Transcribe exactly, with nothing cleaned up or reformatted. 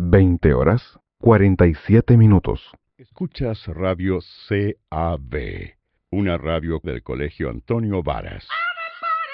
veinte horas, cuarenta y siete minutos. Escuchas Radio C A B, una radio del Colegio Antonio Varas.